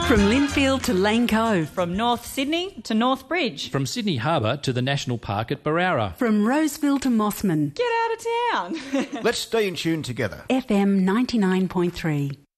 From Linfield to Lane Cove. From North Sydney to North Bridge. From Sydney Harbour to the National Park at Barara. From Roseville to Mossman. Get out of town. Let's stay in tune together. FM 99.3.